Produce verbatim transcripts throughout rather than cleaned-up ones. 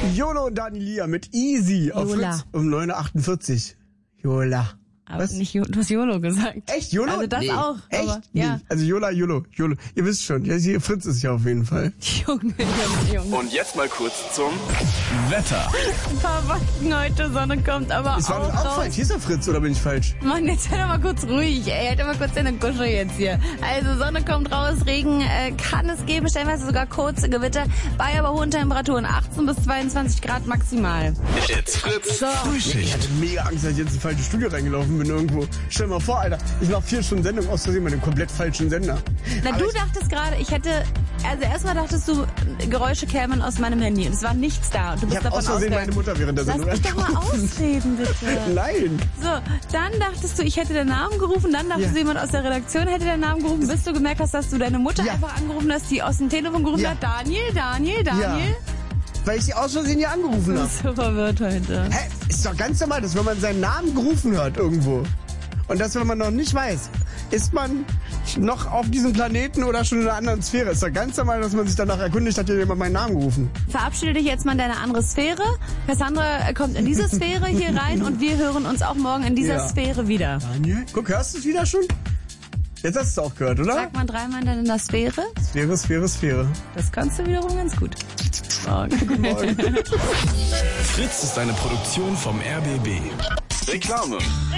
Jolo und Danilia mit Easy auf Jola. Fritz um neun Uhr achtundvierzig. Jola. Aber Was? nicht, Jo- du hast YOLO gesagt. Echt, Jolo? Also das nee. auch. Echt? Aber, Nee. ja. Also Jola, Jolo, Jolo. Ihr wisst schon, ja, hier, Fritz ist ja auf jeden Fall. Junge, Junge, Junge. Und jetzt mal kurz zum Wetter. Ein paar Wolken heute, Sonne kommt aber Es war auch doch auch raus. falsch. Hier ist der Fritz, oder bin ich falsch? Mann, jetzt halt doch mal kurz ruhig, ey. Halt doch mal kurz deine Kusche jetzt hier. Also Sonne kommt raus, Regen äh, kann es geben, stellenweise sogar kurze Gewitter, bei aber hohen Temperaturen, achtzehn bis zweiundzwanzig Grad maximal. It's Fritz So. Ich Frühschicht. hatte mega Angst, dass ich jetzt ins falsche Studio reingelaufen bin irgendwo. Stell dir mal vor, Alter, ich mach vier Stunden Sendung aus Versehen bei dem komplett falschen Sender. Na, Aber du ich, dachtest gerade, ich hätte, also erstmal dachtest du, Geräusche kämen aus meinem Handy und es war nichts da. Und du ich bist hab davon aus Versehen ausgegangen. meine Mutter während der Lass Sendung mich doch mal angerufen. ausreden, bitte. Nein. So, dann dachtest du, ich hätte den Namen gerufen, dann dachtest Ja. du, jemand aus der Redaktion hätte den Namen gerufen, bis du gemerkt hast, dass du deine Mutter Ja. einfach angerufen hast, die aus dem Telefon gerufen Ja. hat, Daniel, Daniel, Daniel. Ja. Weil ich sie aus Versehen hier angerufen Du habe. bist so verwirrt heute. Hä? Ist doch ganz normal, dass wenn man seinen Namen gerufen hört irgendwo und das, wenn man noch nicht weiß, ist man noch auf diesem Planeten oder schon in einer anderen Sphäre. Ist doch ganz normal, dass man sich danach erkundigt, hat hier jemand meinen Namen gerufen. Verabschiede dich jetzt mal in deine andere Sphäre. Cassandra kommt in diese Sphäre hier rein und wir hören uns auch morgen in dieser Ja. Sphäre wieder. Daniel? Guck, hörst du es wieder schon? Jetzt hast du es auch gehört, oder? Sagt man dreimal in deiner Sphäre? Sphäre, Sphäre, Sphäre. Das kannst du wiederum ganz gut. Morgen. Morgen. Fritz ist eine Produktion vom R B B. Reklame.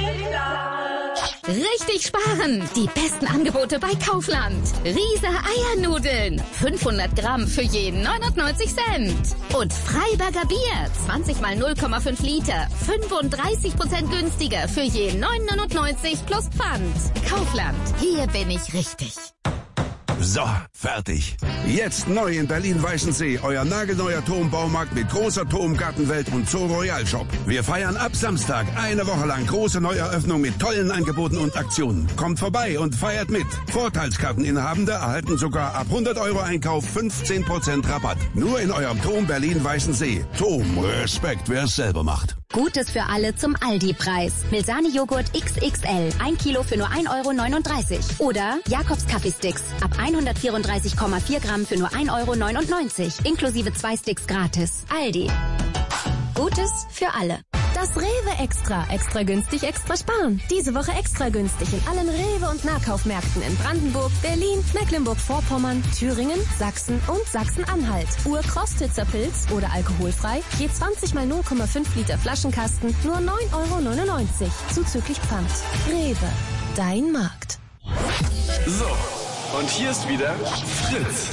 Richtig sparen! Die besten Angebote bei Kaufland. Riese Eiernudeln. fünfhundert Gramm für jeden neunundneunzig Cent. Und Freiberger Bier. zwanzig mal null Komma fünf Liter. fünfunddreißig Prozent günstiger für jeden neun neunundneunzig plus Pfand. Kaufland. Hier bin ich richtig. So, fertig. Jetzt neu in Berlin-Weißensee, euer nagelneuer Turmbaumarkt mit großer Turmgartenwelt und Zoo Royal Shop. Wir feiern ab Samstag eine Woche lang große Neueröffnung mit tollen Angeboten und Aktionen. Kommt vorbei und feiert mit. Vorteilskarteninhabende erhalten sogar ab hundert Euro Einkauf fünfzehn Prozent Rabatt. Nur in eurem Turm Berlin-Weißensee. Turm, Respekt, wer es selber macht. Gutes für alle zum Aldi-Preis. Milsani-Joghurt X X L. Ein Kilo für nur ein Euro neununddreißig. Oder Jakobs Kaffeesticks. Ab hundertvierunddreißig Komma vier Gramm für nur ein Euro neunundneunzig. Inklusive zwei Sticks gratis. Aldi. Gutes für alle. Das Rewe Extra. Extra günstig, extra sparen. Diese Woche extra günstig in allen Rewe- und Nahkaufmärkten in Brandenburg, Berlin, Mecklenburg-Vorpommern, Thüringen, Sachsen und Sachsen-Anhalt. Ur-Krostitzer Pilz oder alkoholfrei. Je zwanzig mal null Komma fünf Liter Flaschenkasten. Nur neun Euro neunundneunzig. Zuzüglich Pfand. Rewe. Dein Markt. So, und hier ist wieder Fritz.